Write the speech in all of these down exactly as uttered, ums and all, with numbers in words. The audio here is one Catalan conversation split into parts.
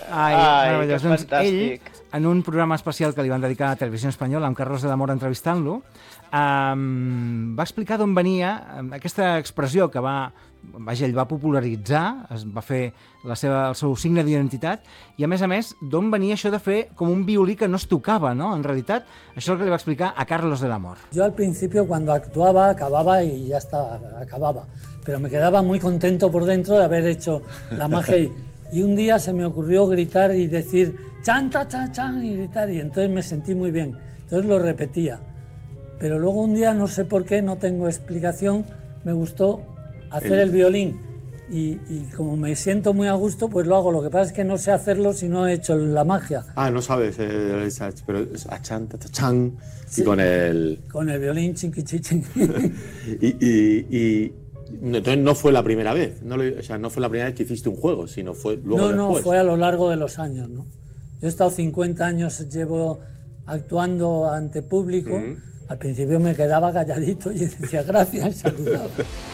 Ai, Ai, meravellós. que Doncs fantàstic. ell, en un programa especial que li van dedicar a Televisió Espanyola, amb Carlos de la Mora entrevistant-lo, um, va explicar d'on venia um, aquesta expressió que va, vaja, ell va popularitzar, es va fer la seva, el seu signe d'identitat, i a més a més, d'on venia això de fer com un violí que no es tocava, ¿no? En realitat, això és el que li va explicar a Carlos de la Mora. Yo al principio cuando actuaba, acababa y ya está, acababa. Pero me quedaba muy contento por dentro de haber hecho la magia y, y un día se me ocurrió gritar y decir chan, ta, chan, chan y gritar y entonces me sentí muy bien. Entonces lo repetía. Pero luego un día, no sé por qué, no tengo explicación, me gustó hacer el, el violín y, y como me siento muy a gusto, pues lo hago. Lo que pasa es que no sé hacerlo si no he hecho la magia. Ah, no sabes, eh, pero es a chan, ta, ta, chan, sí, y con el... Con el violín, chinqui, chinqui. y, y, y entonces no fue la primera vez, no lo, o sea, no fue la primera vez que hiciste un juego, sino fue luego No, después. no, fue a lo largo de los años, ¿no? Yo he estado cincuenta años, llevo actuando ante público. Uh-huh. Al principio me quedaba calladito y decía gracias y saludaba.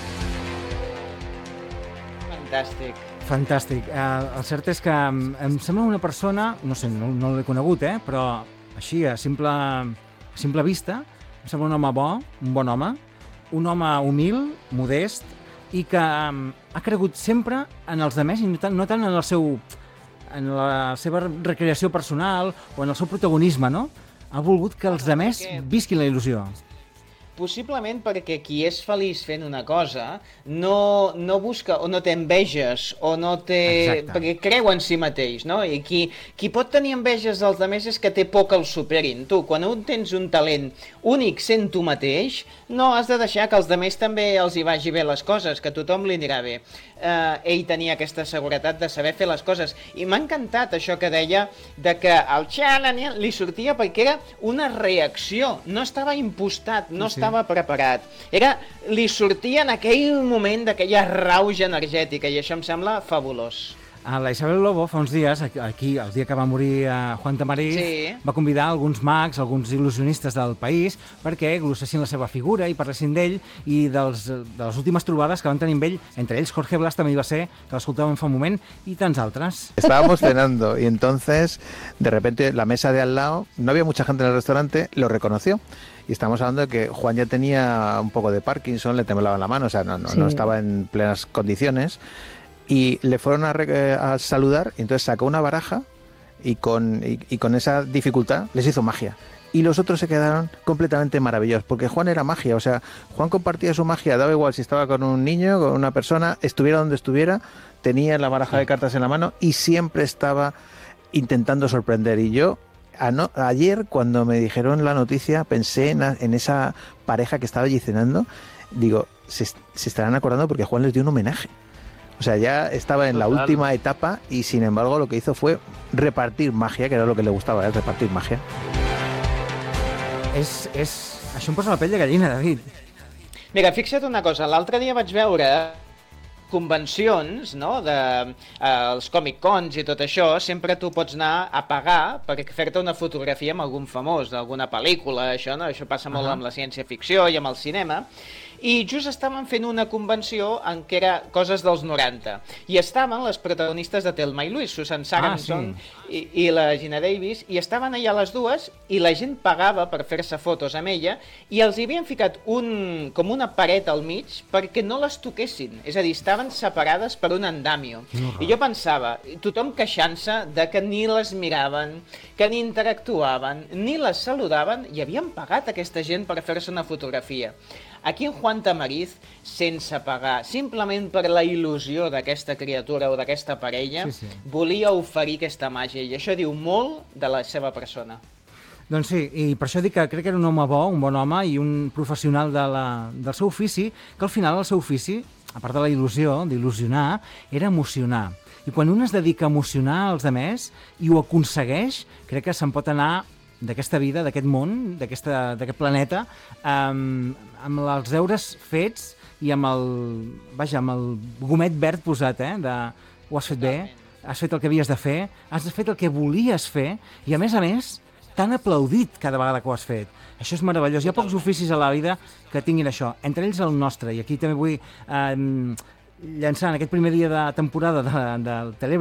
Fantàstic. Fantàstic. Uh, el cert és que um, em sembla una persona, no sé, no, no l'he conegut, eh, però així, a simple, a simple vista, em sembla un home bo, un bon home, un home humil, modest, i que um, ha cregut sempre en els altres i no tant, no tant en el seu, en la seva recreació personal o en el seu protagonisme, no? Ha volgut que els altres visquin la il·lusió. Possiblement perquè qui és feliç fent una cosa no, no busca o no té enveges o no té... Exacte. Perquè creu en si mateix, no? I qui, qui pot tenir enveges dels altres és que té por que el superin. Tu, quan un tens un talent únic sent tu mateix, no has de deixar que els altres també els hi vagi bé les coses, que a tothom li anirà bé. Uh, ell tenia aquesta seguretat de saber fer les coses. I m'ha encantat això que deia de que el xalan li sortia perquè era una reacció, no estava impostat, no sí, sí. estava preparat. Era, li sortia en aquell moment d'aquella rauja energètica i això em sembla fabulós. La Isabel Lobo fa uns dies, aquí, el dia que va morir Juan Tamariz, sí. va convidar alguns mags, alguns il·lusionistes del país perquè glossessin la seva figura i parlessin d'ell i dels, de les últimes trobades que van tenir amb ell, entre ells Jorge Blas també hi va ser, que l'escoltàvem fa un moment, i tants altres. Estábamos cenando y entonces, de repente, la mesa de al lado, no había mucha gente en el restaurante, lo reconoció. Y estamos hablando de que Juan ya tenía un poco de Parkinson, le temblaba la mano, o sea, no, no, sí. no estaba en plenas condiciones. Y le fueron a, a saludar, y entonces sacó una baraja y con, y, y con esa dificultad les hizo magia. Y los otros se quedaron completamente maravillados, porque Juan era magia, o sea, Juan compartía su magia, daba igual si estaba con un niño, con una persona, estuviera donde estuviera, tenía la baraja de cartas en la mano y siempre estaba intentando sorprender. Y yo, ano, ayer cuando me dijeron la noticia, pensé en, en esa pareja que estaba allí cenando, digo, se, se estarán acordando porque Juan les dio un homenaje. O sea, ya estaba en la Total. última etapa y sin embargo lo que hizo fue repartir magia, que era lo que le gustaba, ¿eh? Repartir magia. És, és... Això em posa la pell de gallina, David. Mira, fixa't una cosa, l'altre dia vaig veure convencions, no?, de eh, els Comic Cons i tot això, sempre tu pots anar a pagar per fer-te una fotografia amb algun famós, d'alguna pel·lícula, això, no? Això passa molt uh-huh. amb la ciència-ficció i amb el cinema. I just estaven fent una convenció en què era coses dels noranta. I estaven les protagonistes de Thelma i Louise, Susan Sarandon ah, sí. i, i la Gina Davis, i estaven allà les dues, i la gent pagava per fer-se fotos amb ella, i els hi havien ficat un, com una paret al mig perquè no les toquessin. És a dir, estaven separades per un andamio. Uh-huh. I jo pensava, tothom queixant-se de que ni les miraven, que ni interactuaven, ni les saludaven, i havien pagat aquesta gent per fer-se una fotografia. Aquí en Juan Tamariz, sense pagar, simplement per la il·lusió d'aquesta criatura o d'aquesta parella, sí, sí. volia oferir aquesta màgia, i això diu molt de la seva persona. Doncs sí, i per això dic que crec que era un home bo, un bon home i un professional de la, del seu ofici, que al final el seu ofici, a part de la il·lusió, d'il·lusionar, era emocionar. I quan un es dedica a emocionar els altres i ho aconsegueix, crec que se'n pot anar d'aquesta vida, d'aquest món, d'aquest planeta, amb, amb els deures fets i amb el, vaja, amb el gomet verd posat, eh, de ho has fet bé, has fet el que havies de fer, has fet el que volies fer, i a més a més, t'han aplaudit cada vegada que ho has fet. Això és meravellós. Hi ha pocs oficis a la vida que tinguin això, entre ells el nostre, i aquí també vull eh, llançar en aquest primer dia de temporada de, del Telebre